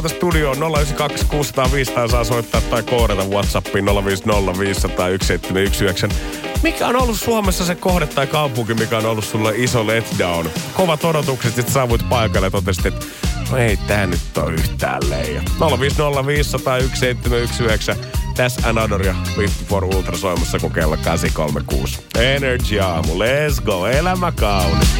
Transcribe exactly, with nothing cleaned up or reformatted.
Studioon nolla yhdeksän kaksi kuusi nolla nolla viisi saa soittaa tai koodata WhatsAppiin nolla viisi nolla viisi nolla nolla yksi seitsemän yksi yhdeksän. Mikä on ollut Suomessa se kohde tai kaupunki, mikä on ollut sulle iso letdown? Kovat odotukset, sit saavuit paikalle ja totesit, että no ei tää nyt ole yhtään leija. nolla viisi nolla viisi nolla nolla yksi seitsemän yksi yhdeksän. Tässä Anador ja fifty-four Ultra soimassa, kun kello kahdeksan kolmekymmentäkuusi. Energy aamu, let's go, elämä kaunis.